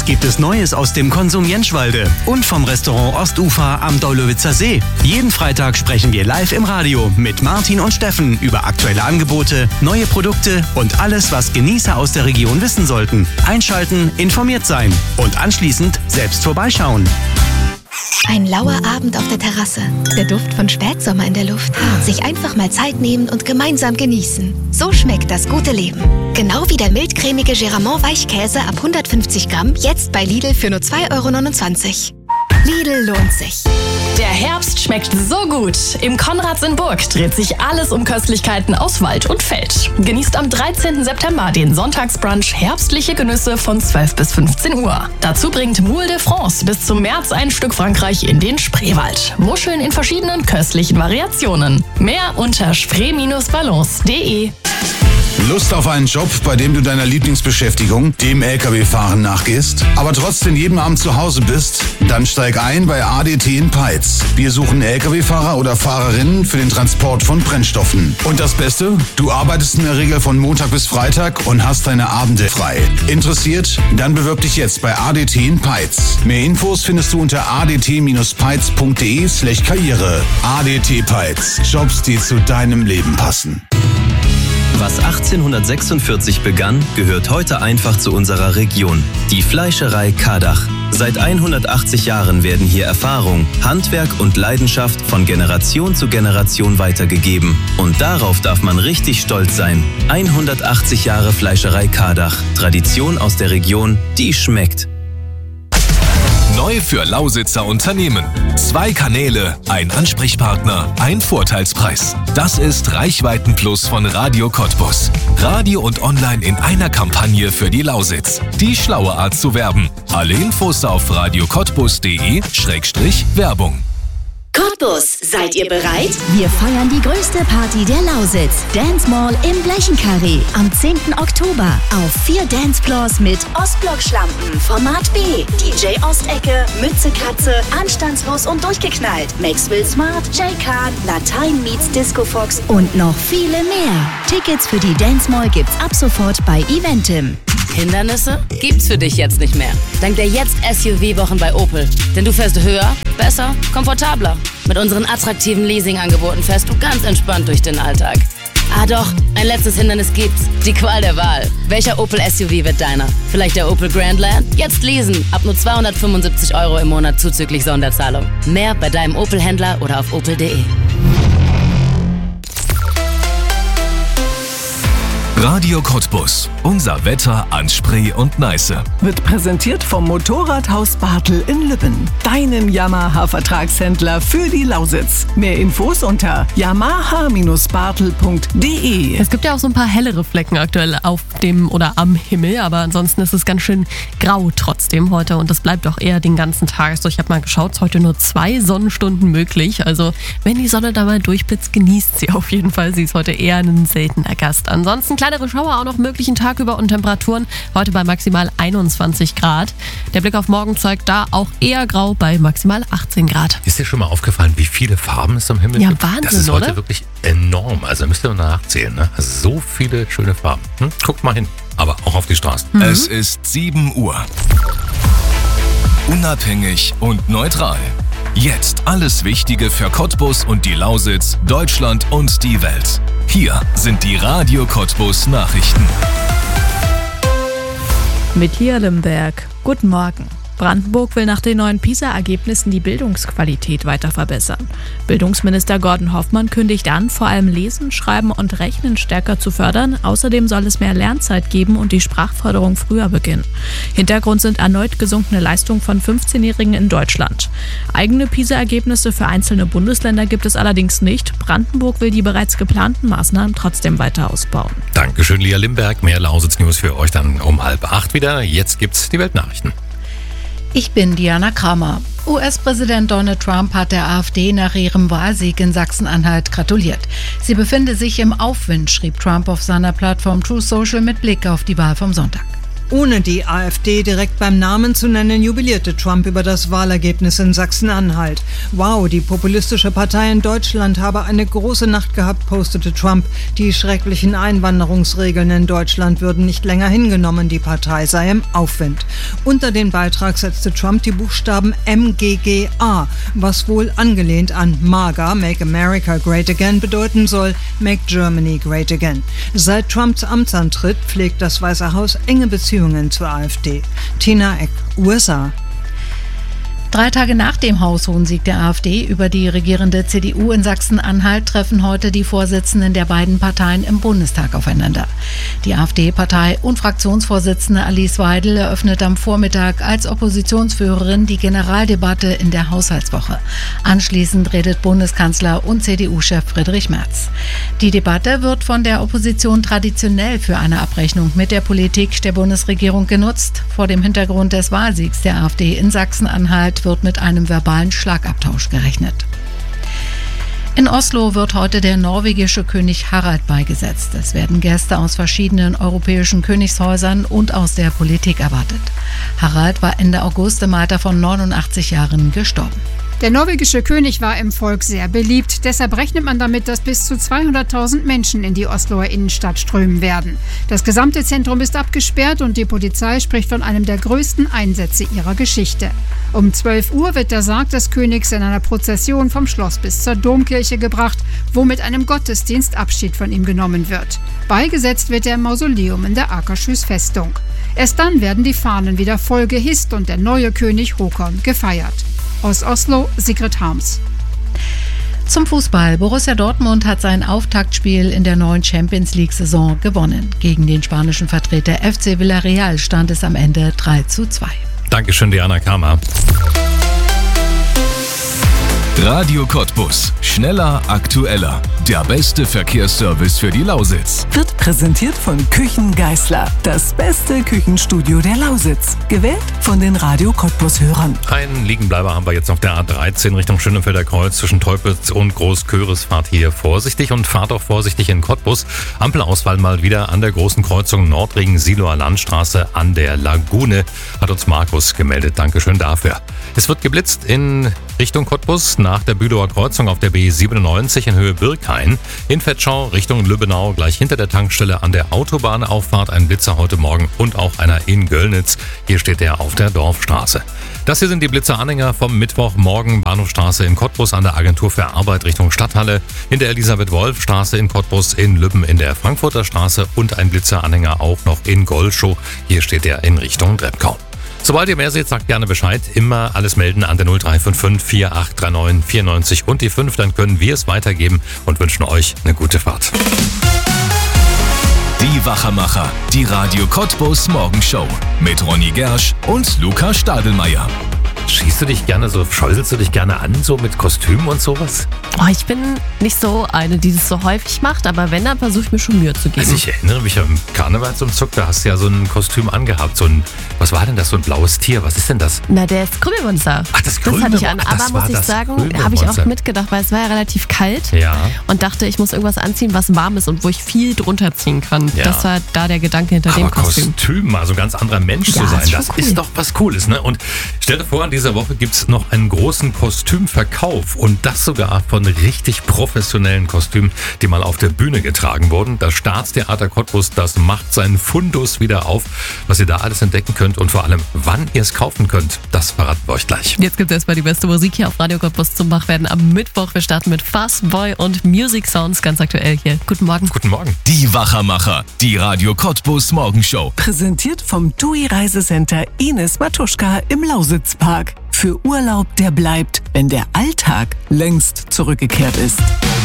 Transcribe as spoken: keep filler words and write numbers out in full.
Was gibt es Neues aus dem Konsum Jentschwalde und vom Restaurant Ostufer am Daulowitzer See? Jeden Freitag sprechen wir live im Radio mit Martin und Steffen über aktuelle Angebote, neue Produkte und alles, was Genießer aus der Region wissen sollten. Einschalten, informiert sein und anschließend selbst vorbeischauen. Ein lauer Abend auf der Terrasse, der Duft von Spätsommer in der Luft. Sich einfach mal Zeit nehmen und gemeinsam genießen. So schmeckt das gute Leben. Genau wie der mildcremige Geramont Weichkäse ab hundertfünfzig Gramm, jetzt bei Lidl für nur zwei Euro neunundzwanzig. Lidl lohnt sich. Der Herbst schmeckt so gut. Im Konrads in Burg dreht sich alles um Köstlichkeiten aus Wald und Feld. Genießt am dreizehnten September den Sonntagsbrunch herbstliche Genüsse von zwölf bis fünfzehn Uhr. Dazu bringt Moule de France bis zum März ein Stück Frankreich in den Spreewald. Muscheln in verschiedenen köstlichen Variationen. Mehr unter spree Bindestrich balance punkt de. Lust auf einen Job, bei dem du deiner Lieblingsbeschäftigung, dem L K W-Fahren, nachgehst, aber trotzdem jeden Abend zu Hause bist? Dann steig ein bei A D T in Peitz. Wir suchen L K W-Fahrer oder Fahrerinnen für den Transport von Brennstoffen. Und das Beste? Du arbeitest in der Regel von Montag bis Freitag und hast deine Abende frei. Interessiert? Dann bewirb dich jetzt bei A D T in Peitz. Mehr Infos findest du unter a d t bindestrich peitz punkt de slash karriere. A D T Peitz. Jobs, die zu deinem Leben passen. Was achtzehnhundertsechsundvierzig begann, gehört heute einfach zu unserer Region. Die Fleischerei Kardach. Seit hundertachtzig Jahren werden hier Erfahrung, Handwerk und Leidenschaft von Generation zu Generation weitergegeben. Und darauf darf man richtig stolz sein. hundertachtzig Jahre Fleischerei Kardach. Tradition aus der Region, die schmeckt. Neu für Lausitzer Unternehmen. Zwei Kanäle, ein Ansprechpartner, ein Vorteilspreis. Das ist Reichweitenplus von Radio Cottbus. Radio und Online in einer Kampagne für die Lausitz. Die schlaue Art zu werben. Alle Infos auf radio cottbus punkt de Schrägstrich Werbung. Cottbus, seid ihr bereit? Wir feiern die größte Party der Lausitz. Dance Mall im Blechenkarree am zehnten Oktober. Auf vier Dancefloors mit Ostblock-Schlampen, Format B, D J Ostecke, Mütze Katze, Anstandslos und durchgeknallt, Maxwell Smart, Jay Kahn, Latein meets Disco Fox und noch viele mehr. Tickets für die Dance Mall gibt's ab sofort bei Eventim. Hindernisse gibt's für dich jetzt nicht mehr. Dank der Jetzt-S U V-Wochen bei Opel. Denn du fährst höher, besser, komfortabler. Mit unseren attraktiven Leasing-Angeboten fährst du ganz entspannt durch den Alltag. Ah doch, ein letztes Hindernis gibt's. Die Qual der Wahl. Welcher Opel S U V wird deiner? Vielleicht der Opel Grandland? Jetzt leasen. Ab nur zweihundertfünfundsiebzig Euro im Monat zuzüglich Sonderzahlung. Mehr bei deinem Opel-Händler oder auf opel punkt de. Radio Cottbus. Unser Wetter an Spree und Neiße. Wird präsentiert vom Motorradhaus Bartel in Lübben. Deinem Yamaha-Vertragshändler für die Lausitz. Mehr Infos unter yamaha Bindestrich bartel punkt de. Es gibt ja auch so ein paar hellere Flecken aktuell auf dem oder am Himmel, aber ansonsten ist es ganz schön grau trotzdem heute und das bleibt auch eher den ganzen Tag. So, ich habe mal geschaut, es ist heute nur zwei Sonnenstunden möglich. Also wenn die Sonne da mal durchblitzt, genießt sie auf jeden Fall. Sie ist heute eher ein seltener Gast. Ansonsten kleinere Schauer auch noch möglichen Tag über und Temperaturen heute bei maximal einundzwanzig Grad. Der Blick auf morgen zeigt da auch eher grau bei maximal achtzehn Grad. Ist dir schon mal aufgefallen, wie viele Farben es am Himmel ja, gibt? Wahnsinn, das ist heute oder? Wirklich enorm. Also müsst ihr nachzählen. Ne? Also so viele schöne Farben. Hm? Guckt mal hin. Aber auch auf die Straßen. Mhm. Es ist sieben Uhr. Unabhängig und neutral. Jetzt alles Wichtige für Cottbus und die Lausitz, Deutschland und die Welt. Hier sind die Radio Cottbus Nachrichten. Mit Lia Limberg. Guten Morgen. Brandenburg will nach den neuen PISA-Ergebnissen die Bildungsqualität weiter verbessern. Bildungsminister Gordon Hoffmann kündigt an, vor allem Lesen, Schreiben und Rechnen stärker zu fördern. Außerdem soll es mehr Lernzeit geben und die Sprachförderung früher beginnen. Hintergrund sind erneut gesunkene Leistungen von fünfzehnjährigen in Deutschland. Eigene PISA-Ergebnisse für einzelne Bundesländer gibt es allerdings nicht. Brandenburg will die bereits geplanten Maßnahmen trotzdem weiter ausbauen. Dankeschön, Lia Limberg. Mehr Lausitz-News für euch dann um halb acht wieder. Jetzt gibt's die Weltnachrichten. Ich bin Diana Kramer. U S-Präsident Donald Trump hat der AfD nach ihrem Wahlsieg in Sachsen-Anhalt gratuliert. Sie befinde sich im Aufwind, schrieb Trump auf seiner Plattform Truth Social mit Blick auf die Wahl vom Sonntag. Ohne die AfD direkt beim Namen zu nennen, jubilierte Trump über das Wahlergebnis in Sachsen-Anhalt. Wow, die populistische Partei in Deutschland habe eine große Nacht gehabt, postete Trump. Die schrecklichen Einwanderungsregeln in Deutschland würden nicht länger hingenommen, die Partei sei im Aufwind. Unter den Beitrag setzte Trump die Buchstaben M G G A, was wohl angelehnt an MAGA, Make America Great Again, bedeuten soll, Make Germany Great Again. Seit Trumps Amtsantritt pflegt das Weiße Haus enge Beziehungen zur AfD. Tina Eck, U S A. Drei Tage nach dem haushohen Sieg der AfD über die regierende C D U in Sachsen-Anhalt treffen heute die Vorsitzenden der beiden Parteien im Bundestag aufeinander. Die AfD-Partei und Fraktionsvorsitzende Alice Weidel eröffnet am Vormittag als Oppositionsführerin die Generaldebatte in der Haushaltswoche. Anschließend redet Bundeskanzler und C D U-Chef Friedrich Merz. Die Debatte wird von der Opposition traditionell für eine Abrechnung mit der Politik der Bundesregierung genutzt. Vor dem Hintergrund des Wahlsiegs der AfD in Sachsen-Anhalt wird mit einem verbalen Schlagabtausch gerechnet. In Oslo wird heute der norwegische König Harald beigesetzt. Es werden Gäste aus verschiedenen europäischen Königshäusern und aus der Politik erwartet. Harald war Ende August im Alter von neunundachtzig Jahren gestorben. Der norwegische König war im Volk sehr beliebt. Deshalb rechnet man damit, dass bis zu zweihunderttausend Menschen in die Osloer Innenstadt strömen werden. Das gesamte Zentrum ist abgesperrt und die Polizei spricht von einem der größten Einsätze ihrer Geschichte. Um zwölf Uhr wird der Sarg des Königs in einer Prozession vom Schloss bis zur Domkirche gebracht, wo mit einem Gottesdienst Abschied von ihm genommen wird. Beigesetzt wird er im Mausoleum in der Akershus Festung. Erst dann werden die Fahnen wieder voll gehisst und der neue König Håkon gefeiert. Aus Oslo, Sigrid Harms. Zum Fußball. Borussia Dortmund hat sein Auftaktspiel in der neuen Champions-League-Saison gewonnen. Gegen den spanischen Vertreter F C Villarreal stand es am Ende drei zu zwei. Dankeschön, Diana Kramer. Radio Cottbus. Schneller, aktueller. Der beste Verkehrsservice für die Lausitz. Wird präsentiert von Küchen Geißler. Das beste Küchenstudio der Lausitz. Gewählt von den Radio Cottbus-Hörern. Einen Liegenbleiber haben wir jetzt auf der A dreizehn Richtung Schönefelder Kreuz zwischen Teupitz und Großköris. Fahrt hier vorsichtig und fahrt auch vorsichtig in Cottbus. Ampelausfall mal wieder an der großen Kreuzung Nordring-Siloer Landstraße an der Lagune. Hat uns Markus gemeldet. Dankeschön dafür. Es wird geblitzt in Richtung Cottbus nach der Bülower Kreuzung auf der B siebenundneunzig in Höhe Birkhain. In Vetschau Richtung Lübbenau gleich hinter der Tankstelle an der Autobahnauffahrt ein Blitzer heute Morgen und auch einer in Göllnitz. Hier steht er auf der Dorfstraße. Das hier sind die Blitzer-Anhänger vom Mittwochmorgen. Bahnhofstraße in Cottbus an der Agentur für Arbeit Richtung Stadthalle, in der Elisabeth-Wolf-Straße in Cottbus, in Lübben in der Frankfurter Straße und ein Blitzer-Anhänger auch noch in Golschow. Hier steht er in Richtung Drebkau. Sobald ihr mehr seht, sagt gerne Bescheid. Immer alles melden an der null drei fünf fünf vier acht drei neun vier neun und die fünf. Dann können wir es weitergeben und wünschen euch eine gute Fahrt. Die Wachermacher. Die Radio Cottbus Morgenshow. Mit Ronny Gersch und Luca Stadelmeier. Schießt du dich gerne so, schäuselst du dich gerne an, so mit Kostümen und sowas? Oh, ich bin nicht so eine, die das so häufig macht, aber wenn, dann versuche ich mir schon Mühe zu geben. Also ich erinnere mich am Karnevalsumzug, da hast du ja so ein Kostüm angehabt, so ein, was war denn das, so ein blaues Tier, was ist denn das? Na, der ist Krümelmonster. Ach, das Das hatte ich an, Krümelmonster. aber muss ich sagen, habe ich auch mitgedacht, weil es war ja relativ kalt Ja. und dachte, ich muss irgendwas anziehen, was warm ist und wo ich viel drunter ziehen kann. Ja. Das war da der Gedanke hinter dem Aber Kostüm. Kostüm, also ein ganz anderer Mensch Ja, zu sein, ist schon das cool. ist doch was Cooles, ne? Und stell dir vor, in dieser Woche gibt es noch einen großen Kostümverkauf und das sogar von richtig professionellen Kostümen, die mal auf der Bühne getragen wurden. Das Staatstheater Cottbus, das macht seinen Fundus wieder auf, was ihr da alles entdecken könnt und vor allem, wann ihr es kaufen könnt, das verraten wir euch gleich. Jetzt gibt es erstmal die beste Musik hier auf Radio Cottbus zum Wachwerden am Mittwoch. Wir starten mit Fastboy und Music Sounds ganz aktuell hier. Guten Morgen. Guten Morgen. Die Wachermacher. Die Radio Cottbus Morgenshow. Präsentiert vom T U I Reisecenter Ines Matuschka im Lausitzpark. Für Urlaub, der bleibt, wenn der Alltag längst zurückgekehrt ist.